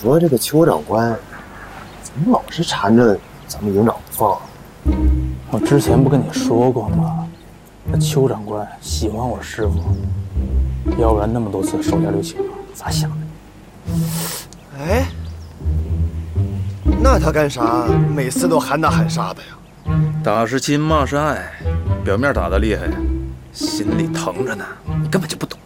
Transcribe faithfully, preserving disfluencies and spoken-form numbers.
说这个邱长官怎么老是缠着咱们营长不放？ 我之前不跟你说过吗？那邱长官喜欢我师傅，要不然那么多次手下留情，咋想的？ 哎，那他干啥？每次都喊打喊杀的呀？ 打是亲，骂是爱，表面打得厉害，心里疼着呢，你根本就不懂。